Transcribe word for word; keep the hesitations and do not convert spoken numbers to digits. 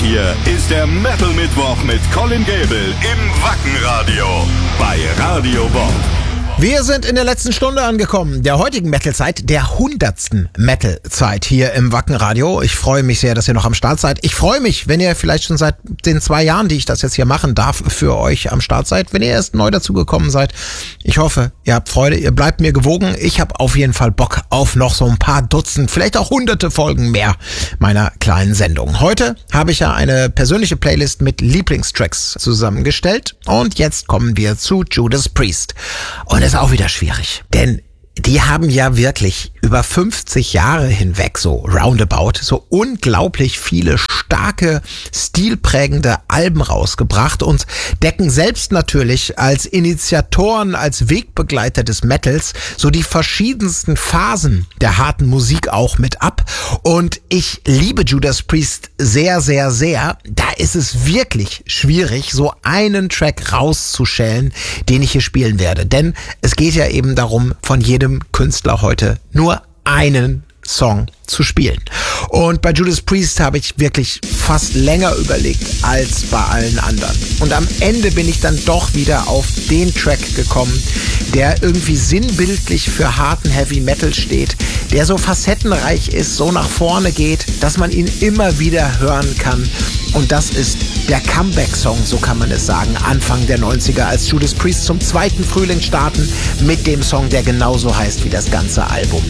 hier ist der Metal Mittwoch mit Colin Gable im Wackenradio bei Radio Bob. Wir sind in der letzten Stunde angekommen, der heutigen Metal-Zeit, der hundertsten Metal-Zeit hier im Wackenradio. Ich freue mich sehr, dass ihr noch am Start seid. Ich freue mich, wenn ihr vielleicht schon seit den zwei Jahren, die ich das jetzt hier machen darf, für euch am Start seid. Wenn ihr erst neu dazugekommen seid, ich hoffe, ihr habt Freude, ihr bleibt mir gewogen. Ich habe auf jeden Fall Bock auf noch so ein paar Dutzend, vielleicht auch hunderte Folgen mehr meiner kleinen Sendung. Heute habe ich ja eine persönliche Playlist mit Lieblingstracks zusammengestellt. Und jetzt kommen wir zu Judas Priest. Und das ist auch wieder schwierig, denn die haben ja wirklich über fünfzig Jahre hinweg so roundabout so unglaublich viele starke, stilprägende Alben rausgebracht und decken selbst natürlich als Initiatoren, als Wegbegleiter des Metals so die verschiedensten Phasen der harten Musik auch mit ab. Und ich liebe Judas Priest sehr, sehr, sehr. Da ist es wirklich schwierig, so einen Track rauszuschälen, den ich hier spielen werde. Denn es geht ja eben darum, von jedem Künstler heute nur einen Song zu spielen. Und bei Judas Priest habe ich wirklich fast länger überlegt als bei allen anderen. Und am Ende bin ich dann doch wieder auf den Track gekommen, der irgendwie sinnbildlich für harten Heavy Metal steht, der so facettenreich ist, so nach vorne geht, dass man ihn immer wieder hören kann. Und das ist der Comeback-Song, so kann man es sagen, Anfang der neunziger, als Judas Priest zum zweiten Frühling starten mit dem Song, der genauso heißt wie das ganze Album.